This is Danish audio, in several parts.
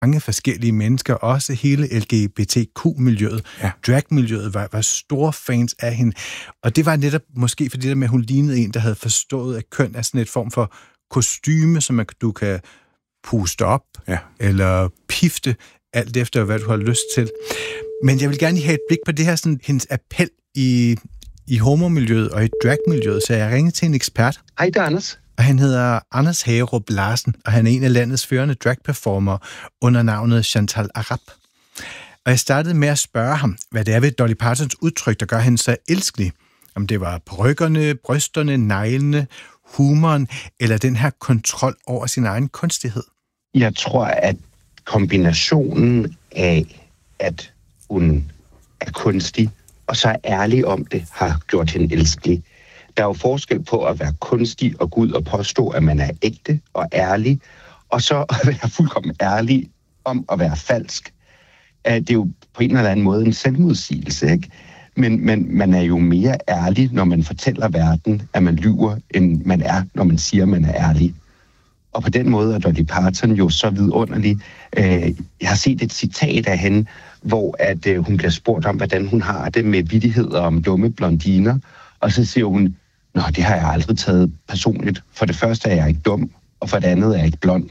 mange forskellige mennesker, også hele LGBTQ-miljøet, drag-miljøet, var store fans af hende. Og det var netop måske fordi det med, at hun lignede en, der havde forstået, at køn er sådan et form for kostyme, som du kan puste op, eller pifte, alt efter, hvad du har lyst til. Men jeg vil gerne have et blik på det her, sådan, hendes appel i homomiljøet og i dragmiljøet, så jeg ringede til en ekspert. Hej, det er Anders. Og han hedder Anders Hagerup Larsen, og han er en af landets førende dragperformer under navnet Chantal Arap. Og jeg startede med at spørge ham, hvad det er ved Dolly Partons udtryk, der gør hende så elskelig. Om det var parykkerne, brysterne, neglene, humoren, eller den her kontrol over sin egen kunstighed. Jeg tror, at kombinationen af, at hun er kunstig, og så er ærlig om det, har gjort hende elskelig. Der er jo forskel på at være kunstig og gå ud og påstå, at man er ægte og ærlig, og så at være fuldkommen ærlig om at være falsk. Det er jo på en eller anden måde en selvmodsigelse, ikke? Men man er jo mere ærlig, når man fortæller verden, at man lyver, end man er, når man siger, at man er ærlig. Og på den måde er Dolly Parton jo så vidunderlig. Jeg har set et citat af hende, hvor at hun bliver spurgt om, hvordan hun har det med vittigheder om dumme blondiner. Og så siger hun, nå, det har jeg aldrig taget personligt. For det første er jeg ikke dum, og for det andet er jeg ikke blond.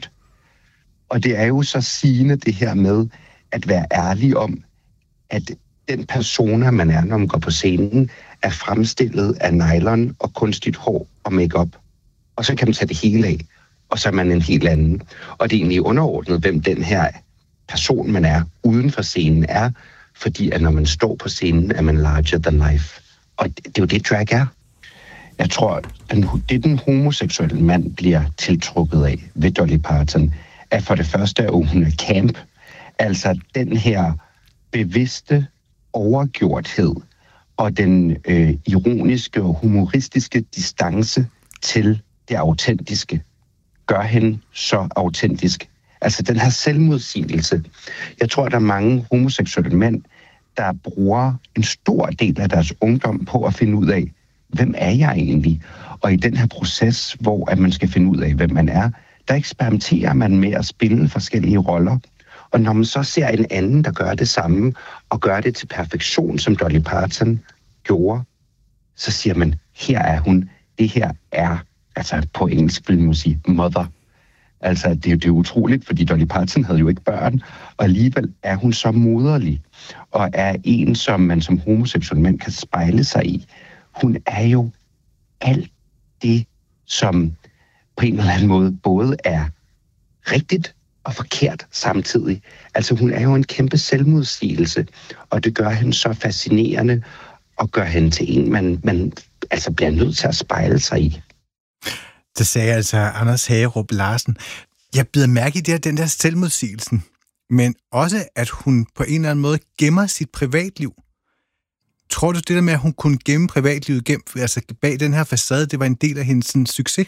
Og det er jo så sigende det her med at være ærlig om, at den persona, man er, når man går på scenen, er fremstillet af nylon og kunstigt hår og makeup. Og så kan man tage det hele af, og så er man en helt anden. Og det er egentlig underordnet, hvem den her person, man er uden for scenen er, fordi at når man står på scenen, er man larger than life. Og det er jo det, drag er. Jeg tror, det den homoseksuelle mand bliver tiltrukket af ved Dolly Parton, er for det første, at hun er camp. Altså den her bevidste overgjorthed og den ironiske og humoristiske distance til det autentiske gør hende så autentisk. Altså den her selvmodsigelse. Jeg tror, der er mange homoseksuelle mænd, der bruger en stor del af deres ungdom på at finde ud af, hvem er jeg egentlig? Og i den her proces, hvor at man skal finde ud af, hvem man er, der eksperimenterer man med at spille forskellige roller. Og når man så ser en anden, der gør det samme, og gør det til perfektion, som Dolly Parton gjorde, så siger man, her er hun. Det her er, altså på engelsk vil man sige, mother. Altså det er utroligt, fordi Dolly Parton havde jo ikke børn, og alligevel er hun så moderlig, og er en, som man som homoseksuel mand kan spejle sig i. Hun er jo alt det, som på en eller anden måde både er rigtigt og forkert samtidig. Altså hun er jo en kæmpe selvmodsigelse, og det gør hende så fascinerende, og gør hende til en, man altså bliver nødt til at spejle sig i. Det sagde altså Anders Hagerup Larsen. Jeg bider mærke i den der selvmodsigelsen, men også, at hun på en eller anden måde gemmer sit privatliv. Tror du, det der med, at hun kunne gemme privatlivet altså bag den her facade, det var en del af hendes sådan, succes?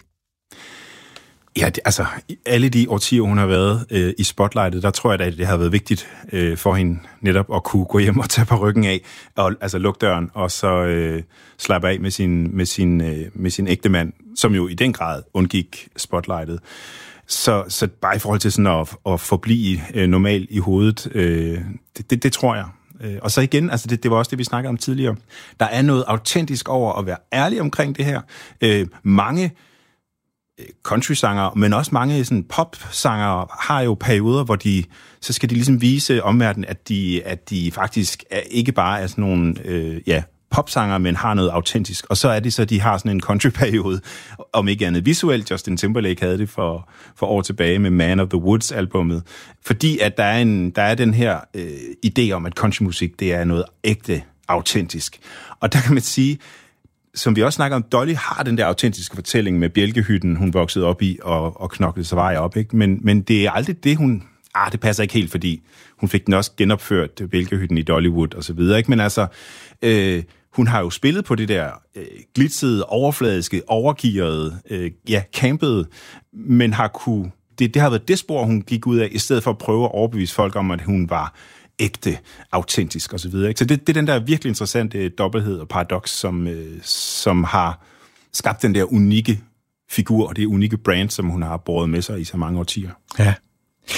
Ja, altså alle de årtier, hun har været i spotlightet, der tror jeg, at det har været vigtigt for hende netop at kunne gå hjem og tage på ryggen af, og altså lukke døren, og så slappe af med sin ægte mand, som jo i den grad undgik spotlightet. Så bare i forhold til sådan at forblive normal i hovedet, det tror jeg. Og så igen, altså det var også det, vi snakkede om tidligere. Der er noget autentisk over at være ærlig omkring det her. Mange country-sanger, men også mange sådan pop-sanger har jo perioder, hvor så skal de ligesom vise omverdenen, at de faktisk ikke bare er sådan nogle popsanger, men har noget autentisk. Og så er det så, de har sådan en country-periode, om ikke andet visuelt. Justin Timberlake havde det for år tilbage med Man of the Woods-albummet. Fordi at der er den her idé om, at countrymusik, det er noget ægte autentisk. Og der kan man sige, som vi også snakker om, Dolly har den der autentiske fortælling med bjælkehytten, hun voksede op i og knoklede sig vej op, ikke? Men det er aldrig det, hun... det passer ikke helt, fordi hun fik den også genopført, bjælkehytten i Dollywood og så videre, ikke? Men altså, hun har jo spillet på det der glitzede, overfladiske, overgearede, campede, men har det har været det spor, hun gik ud af, i stedet for at prøve at overbevise folk om, at hun var ægte, autentisk og så videre. Ikke? Så det er den der virkelig interessante dobbelthed og paradoks, som har skabt den der unikke figur og det unikke brand, som hun har båret med sig i så mange årtier. Ja.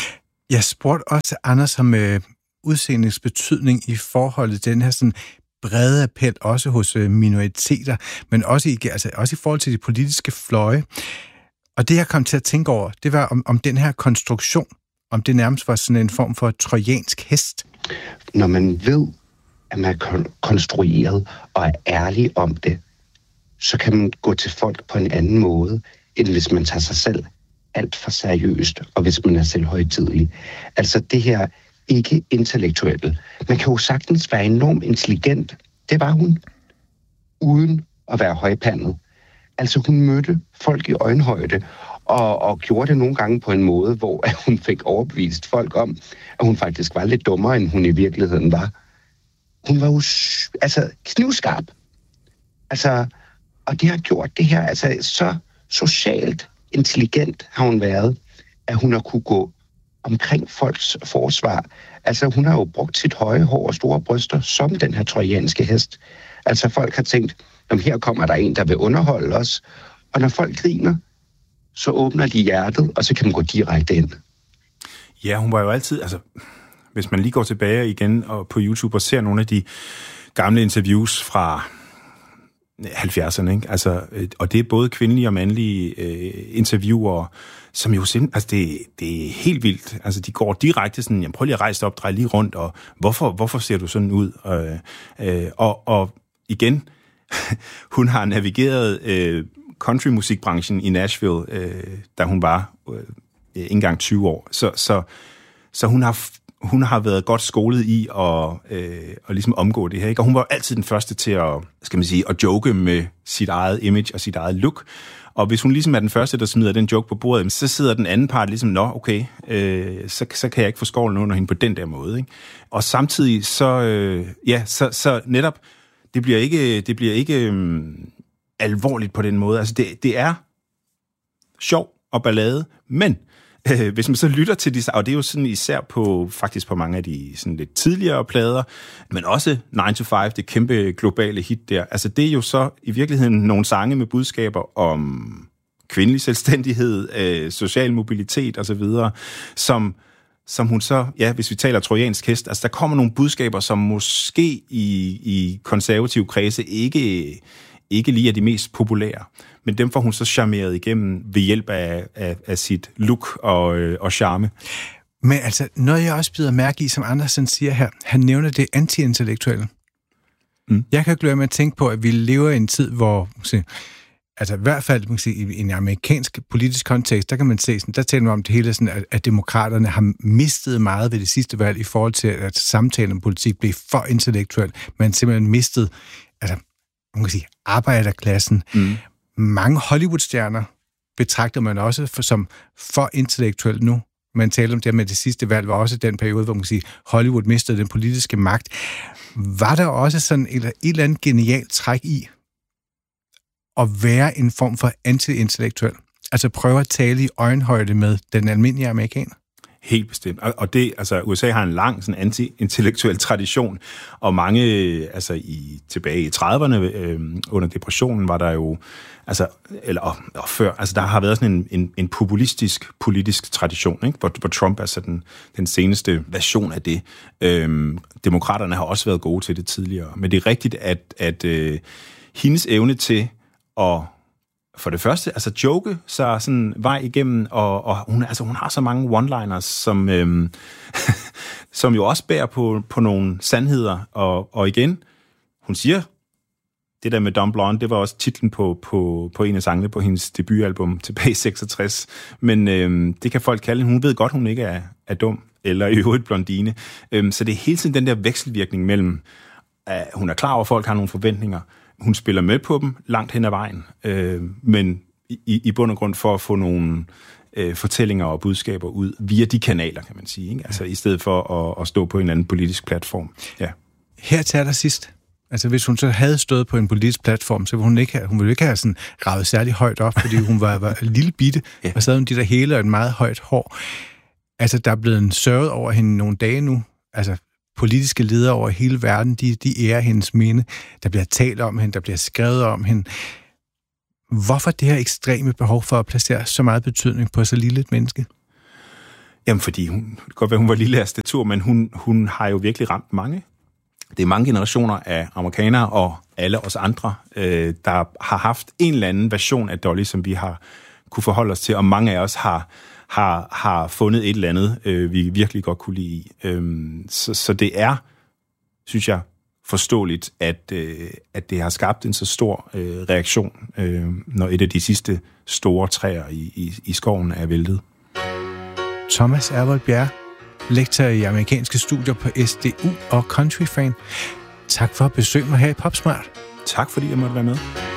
Jeg spurgte også Anders om udseendets betydning i forhold til den her sådan brede appel, også hos minoriteter, men også i forhold til de politiske fløje. Og det, jeg kom til at tænke over, det var om den her konstruktion, om det nærmest var sådan en form for trojansk hest. Når man ved, at man er konstrueret og er ærlig om det, så kan man gå til folk på en anden måde, end hvis man tager sig selv alt for seriøst, og hvis man er selvhøjtidelig. Altså det her ikke intellektuelle. Man kan jo sagtens være enormt intelligent. Det var hun, uden at være højpandet. Altså hun mødte folk i øjenhøjde, og gjorde det nogle gange på en måde, hvor hun fik overbevist folk om, at hun faktisk var lidt dummere, end hun i virkeligheden var. Hun var jo knivskarp. Og det har gjort det her, så socialt intelligent har hun været, at hun har kunne gå omkring folks forsvar. Altså hun har jo brugt sit høje hår og store bryster som den her trojanske hest. Altså folk har tænkt, om her kommer der en, der vil underholde os. Og når folk griner, så åbner de hjertet, og så kan man gå direkte ind. Ja, hun var jo altid, hvis man lige går tilbage igen og på YouTube og ser nogle af de gamle interviews fra 70'erne, ikke? Og det er både kvindelige og mandlige interviewer, som jo det er helt vildt. De går direkte sådan, jamen prøv lige at rejse dig op, drej lige rundt, og hvorfor ser du sådan ud? Og igen, hun har navigeret countrymusikbranchen i Nashville, da hun var ikke engang 20 år. Så hun har været godt skolet i at ligesom omgå det her, ikke? Og hun var altid den første til at joke med sit eget image og sit eget look. Og hvis hun ligesom er den første, der smider den joke på bordet, så sidder den anden part ligesom, okay, så kan jeg ikke få skovlen under hende på den der måde, ikke? Og samtidig så netop, det bliver ikke alvorligt på den måde. Det er sjov og ballade, men hvis man så lytter til de, og det er jo sådan især faktisk på mange af de sådan lidt tidligere plader, men også 9 to 5, det kæmpe globale hit der, det er jo så i virkeligheden nogle sange med budskaber om kvindelig selvstændighed, social mobilitet osv., som hun så, hvis vi taler trojansk hest, der kommer nogle budskaber, som måske i konservative kredse ikke lige er de mest populære. Men dem får hun så charmeret igennem ved hjælp af sit look og charme. Men noget jeg også bider mærke i, som Andersen siger her, han nævner det anti-intellektuelle. Jeg kan ikke lade med at tænke på, at vi lever i en tid, hvor i hvert fald i en amerikansk politisk kontekst, der kan man se, der taler man om det hele, sådan, at demokraterne har mistet meget ved det sidste valg i forhold til, at samtalen om politik blev for intellektuel. Man simpelthen mistet arbejderklassen. Mange Hollywood-stjerner betragter man også som for intellektuelt nu. Man taler om det med det sidste valg, var også den periode, hvor man kan sige, Hollywood mistede den politiske magt. Var der også sådan et eller andet genialt træk i at være en form for anti-intellektuel? Prøve at tale i øjenhøjde med den almindelige amerikaner? Helt bestemt. Og det, USA har en lang sådan anti-intellektuel tradition, og mange, tilbage i 30'erne, under depressionen, var der jo, før, der har været sådan en populistisk politisk tradition, ikke? Hvor Trump er sådan den seneste version af det. Demokraterne har også været gode til det tidligere, men det er rigtigt, at hendes evne til at for det første, joke sig sådan vej igennem, og hun har så mange one-liners, som jo også bærer på nogle sandheder, og igen, hun siger, det der med Dumb Blonde, det var også titlen på en af sangene på hendes debutalbum tilbage i 66, men det kan folk kalde, hun ved godt, hun ikke er dum, eller i øvrigt blondine, så det er hele tiden den der vekselvirkning mellem, at hun er klar over, at folk har nogle forventninger, hun spiller med på dem langt hen ad vejen, men i bund og grund for at få nogle fortællinger og budskaber ud via de kanaler, kan man sige, ikke? I stedet for at stå på en eller anden politisk platform. Ja. Her til allersidst, hvis hun så havde stået på en politisk platform, så ville hun ikke have sådan ravet særlig højt op, fordi hun var en lille bitte, og så havde hun de der hele og et meget højt hår. Der er blevet en sørget over hende nogle dage nu, politiske ledere over hele verden, de ærer hendes minde. Der bliver talt om hende, der bliver skrevet om hende. Hvorfor det her ekstreme behov for at placere så meget betydning på så lille et menneske? Jamen, fordi det kan godt være, hun var lille af statur, men hun har jo virkelig ramt mange. Det er mange generationer af amerikanere og alle os andre, der har haft en eller anden version af Dolly, som vi har kunne forholde os til, og mange af os har fundet et eller andet, vi virkelig godt kunne lide. Så det er, synes jeg, forståeligt, at det har skabt en så stor reaktion, når et af de sidste store træer i skoven er væltet. Thomas Ervold Bjerre, lektor i amerikanske studier på SDU og countryfan. Tak for at besøge mig her i PopSmart. Tak fordi jeg måtte være med.